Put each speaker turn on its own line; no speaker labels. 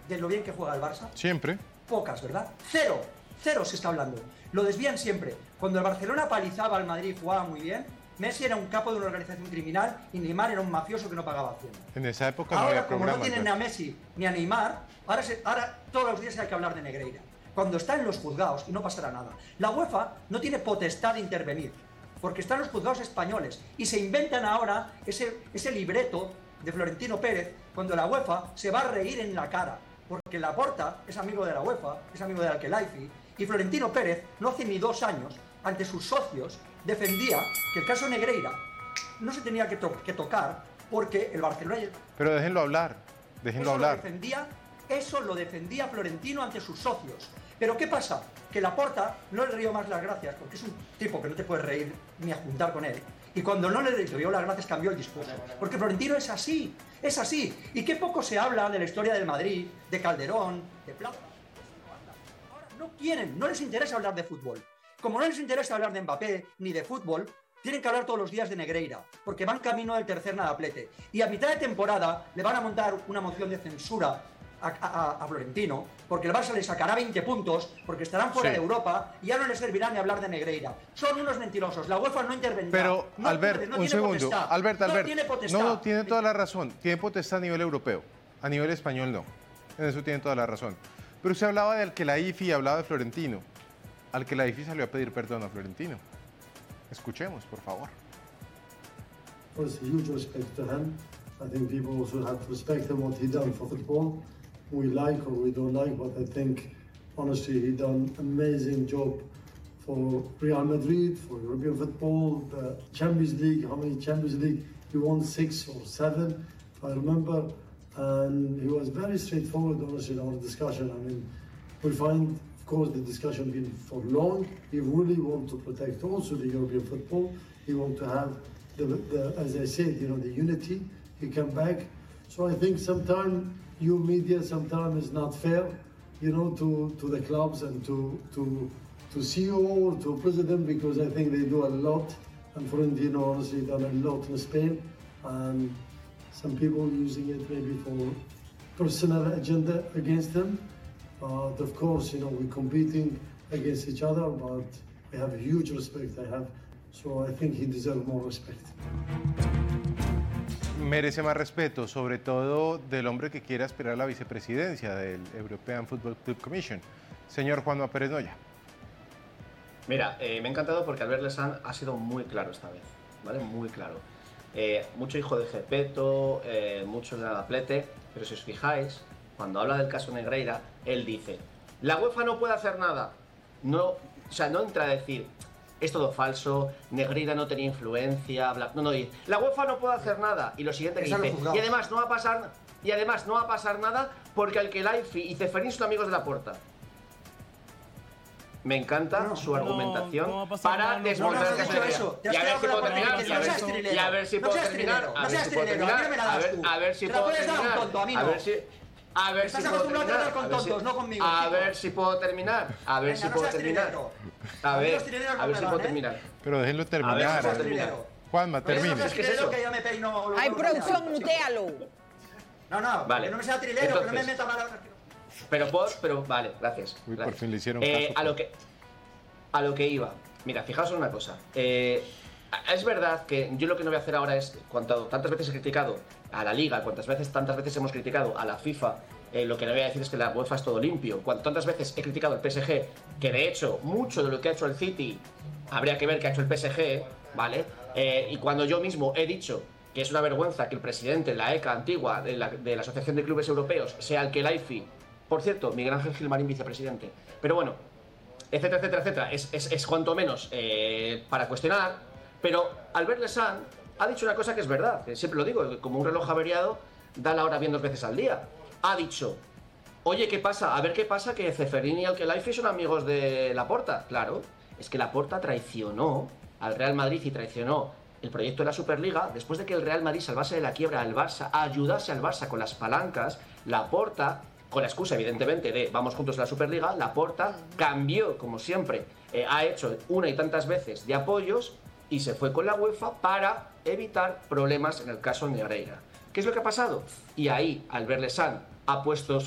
de lo bien que juega el Barça?
Siempre.
Pocas, ¿verdad? Cero se está hablando. Lo desvían siempre. Cuando el Barcelona palizaba al Madrid y jugaba muy bien, Messi era un capo de una organización criminal y Neymar era un mafioso que no pagaba Hacienda.
En esa época no
ahora,
había
como
programa.
no tienen ni a Messi ni a Neymar, ahora todos los días hay que hablar de Negreira. Cuando está en los juzgados y no pasará nada. La UEFA no tiene potestad de intervenir, porque están los juzgados españoles y se inventan ahora ese libreto de Florentino Pérez cuando la UEFA se va a reír en la cara, porque Laporta es amigo de la UEFA, es amigo de Al-Khelaifi, y Florentino Pérez no hace ni 2 años, ante sus socios, defendía que el caso Negreira no se tenía que tocar porque el Barcelona...
Pero déjenlo hablar, déjenlo hablar.
Eso lo defendía Florentino ante sus socios. Pero ¿qué pasa? Que Laporta no le dio más las gracias, porque es un tipo que no te puedes reír ni a juntar con él. Y cuando no le dio las gracias cambió el discurso. Porque Florentino es así, es así. Y qué poco se habla de la historia del Madrid, de Calderón, de Plata. Ahora no quieren, no les interesa hablar de fútbol. Como no les interesa hablar de Mbappé ni de fútbol, tienen que hablar todos los días de Negreira, porque van camino del tercer nadaplete. Y a mitad de temporada le van a montar una moción de censura a Florentino, porque el Barça le sacará 20 puntos, porque estarán fuera de Europa y ya no les servirá ni hablar de Negreira. Son unos mentirosos, la UEFA no intervendrá.
Pero,
no
Albert,
puede, no
un segundo.
potestad.
Albert.
No tiene potestad.
No, tiene toda la razón. Tiene potestad a nivel europeo. A nivel español no. En eso tiene toda la razón. Pero usted hablaba de Al-Khelaifi y hablaba de Florentino. Al-Khelaifi salió a pedir perdón a Florentino. Escuchemos, por favor.
First, huge respect to him. I think people also have to respect him what he done for football. We like or we don't like, but I think honestly he done amazing job for Real Madrid, for European football, the Champions League. How many Champions League he won? 6 or 7, if I remember. And he was very straightforward, honestly, in our discussion. I mean, we find, of course, the discussion been for long. He really want to protect also the European football. He want to have the as I said, you know, the unity. He come back. So I think sometimes you media sometimes is not fair, you know, to the clubs and to CEO or to president, because I think they do a lot. And Florentino honestly done a lot in Spain, and some people using it maybe for personal agenda against him. But of course, you know, we're competing against each other, but we have a huge respect. So I think he deserves more respect.
Merece más respeto, sobre todo del hombre que quiere aspirar a la vicepresidencia del European Football Club Commission, señor Juanma Pérez Noya.
Mira, me ha encantado porque Albert Lesan ha sido muy claro esta vez, ¿vale? Muy claro. Mucho hijo de Gepeto, mucho de Nadaplete, pero si os fijáis, cuando habla del caso Negreira, él dice, la UEFA no puede hacer nada. No, o sea, no entra a decir, es todo falso, Negreira no tenía influencia, bla, no, la UEFA no puede hacer nada. Y lo siguiente que dice, y además no va a pasar nada porque Al-Khelaifi y Ceferín son amigos de Laporta. Me encanta su argumentación para desmontar el caso. Y a ver si puedo terminar. Y a ver si puedo terminar. A ver si puedo terminar. A ver si puedo terminar. A ver si puedo terminar. A ver si puedo terminar. A ver si puedo terminar. A ver si puedo terminar.
Pero déjenlo terminar. Juanma, termine.
Hay producción, mutealo.
No, vale. No me sea trilero, que no me meta mal.
Pero vale, gracias.
Uy, por fin le hicieron
caso. A lo que iba. Mira, fijaos en una cosa. Es verdad que yo lo que no voy a hacer ahora es, tantas veces he criticado a la Liga, tantas veces hemos criticado a la FIFA, lo que no voy a decir es que la UEFA es todo limpio. Tantas veces he criticado al PSG, que de hecho, mucho de lo que ha hecho el City, habría que ver qué ha hecho el PSG, ¿vale? Y cuando yo mismo he dicho que es una vergüenza que el presidente de la ECA antigua, de la Asociación de Clubes Europeos, sea Al-Khelaifi. Por cierto, Miguel Ángel Gilmarín, vicepresidente. Pero bueno, etcétera, etcétera, etcétera. Es cuanto menos para cuestionar. Pero Albert Lesan ha dicho una cosa que es verdad, que siempre lo digo, como un reloj averiado, da la hora bien 2 veces al día. Ha dicho, oye, ¿qué pasa? A ver qué pasa, que Ceferín y Al-Khelaifi son amigos de Laporta. Claro, es que Laporta traicionó al Real Madrid y traicionó el proyecto de la Superliga. Después de que el Real Madrid salvase de la quiebra al Barça, ayudase al Barça con las palancas, Laporta, con la excusa evidentemente de vamos juntos a la Superliga, Laporta cambió, como siempre, ha hecho una y tantas veces de apoyos y se fue con la UEFA para evitar problemas en el caso Negreira. ¿Qué es lo que ha pasado? Y ahí Albert Lesan ha puesto